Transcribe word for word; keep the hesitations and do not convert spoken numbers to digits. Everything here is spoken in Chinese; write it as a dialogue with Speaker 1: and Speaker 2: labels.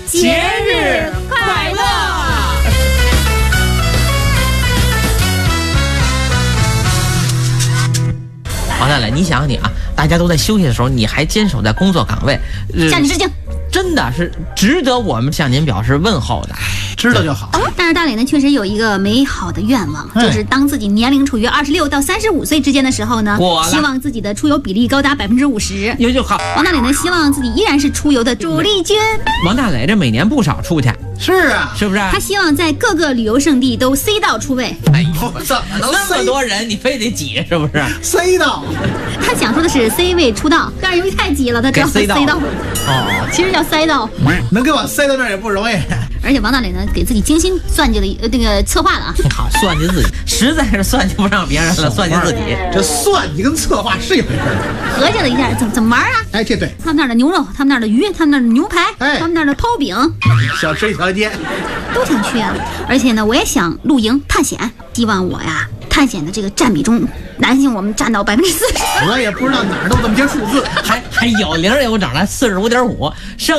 Speaker 1: 节日快乐！
Speaker 2: 王大磊，你想想你啊，大家都在休息的时候，你还坚守在工作岗位，呃、
Speaker 1: 向你致敬，
Speaker 2: 真的是值得我们向您表示问候的。
Speaker 3: 知道就好。
Speaker 1: 但是大磊呢，确实有一个美好的愿望，
Speaker 3: 哎、
Speaker 1: 就是当自己年龄处于二十六到三十五岁之间的时候呢，希望自己的出游比例高达百分之五十。
Speaker 2: 有就好。
Speaker 1: 王大磊呢，希望自己依然是出游的主力军。
Speaker 2: 王大磊这每年不少出去。
Speaker 3: 是啊，
Speaker 2: 是不是？
Speaker 1: 他希望在各个旅游胜地都 C 到出位。
Speaker 2: 哎呦，怎么能那么多人，你非得挤，是不是
Speaker 3: ？C 到，
Speaker 1: 他想说的是 C 位出道，但是由于太挤了，他只好 C 到。
Speaker 2: 哦，
Speaker 1: 其实叫塞到，
Speaker 3: 能给我塞到那儿也不容易。
Speaker 1: 而且王大磊呢，给自己精心算计了呃那个策划了啊。
Speaker 2: 好，算计自己，实在是算计不上别人了，算计自己。
Speaker 3: 这算计跟策划是一回事。
Speaker 1: 合计了一下，怎么怎么玩啊？
Speaker 3: 哎，这对。
Speaker 1: 他们那儿的牛肉，他们那儿的鱼，他们那儿的牛排，
Speaker 3: 哎，
Speaker 1: 他们那儿的泡饼，
Speaker 3: 小吃一条街，
Speaker 1: 都想去啊。而且呢，我也想露营探险，希望我呀探险的这个占比中，男性我们占到百分之四十。
Speaker 3: 我也不知道哪儿都这么些数字，
Speaker 2: 还还有零有整了四十五点五，剩。